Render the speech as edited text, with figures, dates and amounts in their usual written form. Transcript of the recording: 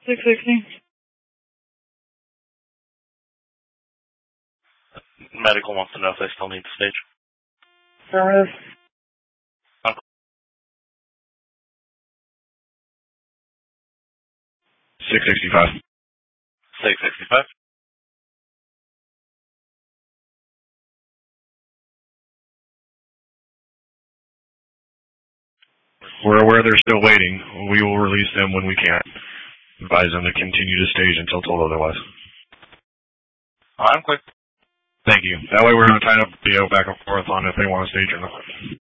660. Medical wants to know if they still need the stage. Affirmative. 665. 665. We're aware they're still waiting. We will release them when we can. Advise them to continue to stage until told otherwise. I'm clear. Thank you. That way we're not tying up the back and forth on if they want to stage or not.